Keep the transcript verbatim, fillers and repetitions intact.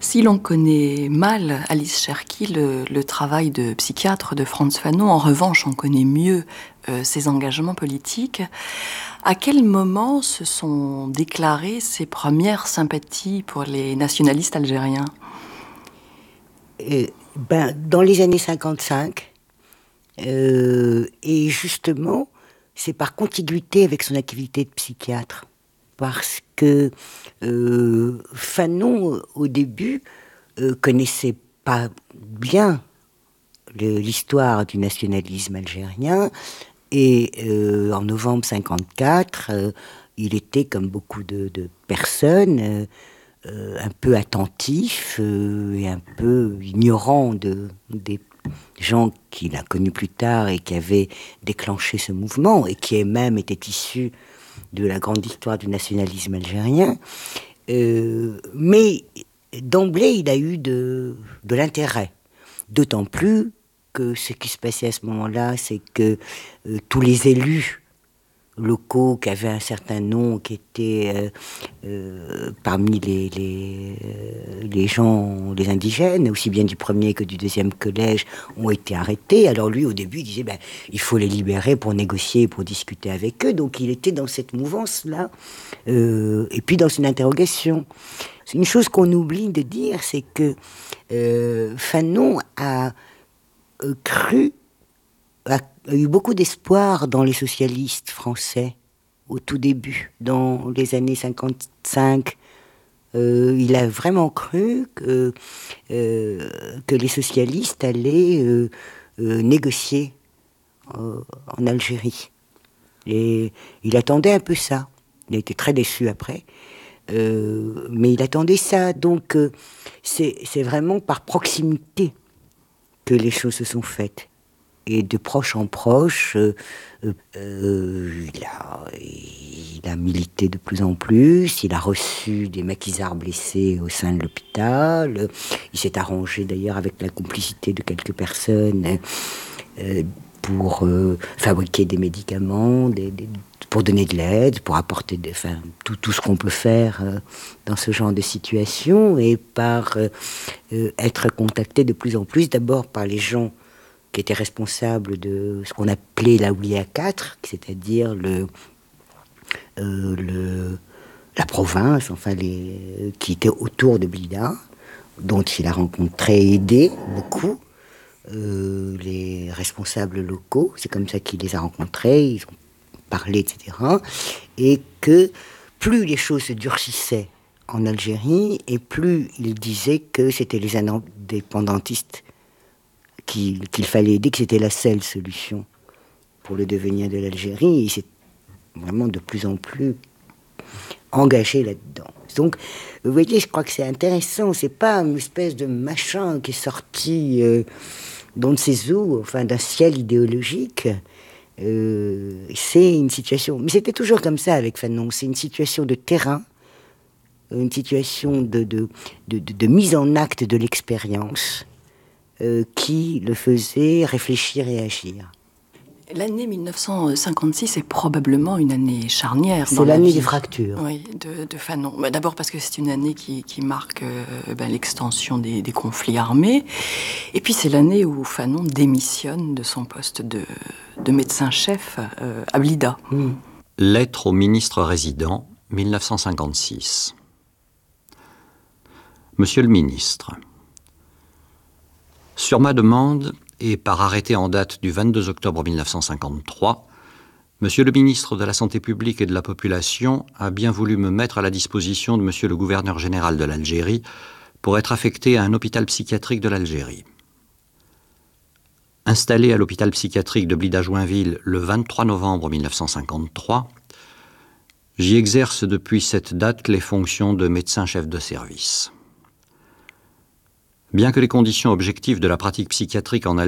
Si l'on connaît mal, Alice Cherki, le, le travail de psychiatre de Frantz Fanon, en revanche, on connaît mieux euh, ses engagements politiques. À quel moment se sont déclarées ses premières sympathies pour les nationalistes algériens ? euh, ben, Dans les années cinquante-cinq, euh, et justement, c'est par contiguïté avec son activité de psychiatre. Parce que euh, Fanon, au début, euh, connaissait pas bien le, l'histoire du nationalisme algérien. Et euh, en novembre cinquante-quatre, euh, il était, comme beaucoup de, de personnes, euh, euh, un peu attentif euh, et un peu ignorant de, des gens qu'il a connus plus tard et qui avaient déclenché ce mouvement et qui même étaient issus de la grande histoire du nationalisme algérien. Euh, mais d'emblée, il a eu de, de l'intérêt. D'autant plus que ce qui se passait à ce moment-là, c'est que euh, tous les élus locaux qui avaient un certain nom, qui étaient euh, euh, parmi les, les, euh, les gens, les indigènes, aussi bien du premier que du deuxième collège, ont été arrêtés. Alors lui, au début, il disait, ben, il faut les libérer pour négocier, pour discuter avec eux. Donc il était dans cette mouvance-là, euh, et puis dans une interrogation. Une chose qu'on oublie de dire, c'est que euh, Fanon a euh, cru, a, a eu beaucoup d'espoir dans les socialistes français au tout début, dans les années cinquante-cinq. Euh, il a vraiment cru que, euh, que les socialistes allaient euh, euh, négocier euh, en Algérie. Et il attendait un peu ça. Il a été très déçu après. Euh, mais il attendait ça. Donc, euh, c'est, c'est vraiment par proximité que les choses se sont faites. Et de proche en proche, euh, euh, il, a, il a milité de plus en plus, il a reçu des maquisards blessés au sein de l'hôpital, il s'est arrangé d'ailleurs avec la complicité de quelques personnes euh, pour euh, fabriquer des médicaments, des, des, pour donner de l'aide, pour apporter des, enfin, tout, tout ce qu'on peut faire euh, dans ce genre de situation, et par euh, euh, être contacté de plus en plus, d'abord par les gens qui était responsable de ce qu'on appelait la Oulia quatre, c'est-à-dire le, euh, le, la province, enfin les, qui était autour de Blida, dont il a rencontré et aidé beaucoup euh, les responsables locaux. C'est comme ça qu'il les a rencontrés, ils ont parlé, et cetera. Et que plus les choses se durcissaient en Algérie, et plus il disait que c'était les indépendantistes Qu'il, qu'il fallait aider, que c'était la seule solution pour le devenir de l'Algérie. Et il s'est vraiment de plus en plus engagé là-dedans. Donc, vous voyez, je crois que c'est intéressant. C'est pas une espèce de machin qui est sorti euh, d'on ne sait où, enfin d'un ciel idéologique. Euh, c'est une situation... Mais c'était toujours comme ça avec Fanon. C'est une situation de terrain, une situation de, de, de, de, de mise en acte de l'expérience, Euh, qui le faisait réfléchir et agir. L'année mille neuf cent cinquante-six est probablement une année charnière. C'est dans l'année la vie, des fractures. Oui, de, de Fanon. Bah, d'abord parce que c'est une année qui, qui marque euh, ben, l'extension des, des conflits armés. Et puis c'est l'année où Fanon démissionne de son poste de, de médecin-chef euh, à Blida. Mmh. Lettre au ministre résident, mille neuf cent cinquante-six. Monsieur le ministre, sur ma demande, et par arrêté en date du vingt-deux octobre mille neuf cent cinquante-trois, Monsieur le ministre de la Santé publique et de la Population a bien voulu me mettre à la disposition de Monsieur le gouverneur général de l'Algérie pour être affecté à un hôpital psychiatrique de l'Algérie. Installé à l'hôpital psychiatrique de Blida-Joinville le vingt-trois novembre mille neuf cent cinquante-trois, j'y exerce depuis cette date les fonctions de médecin-chef de service. Bien que les conditions objectives de la pratique psychiatrique en Algérie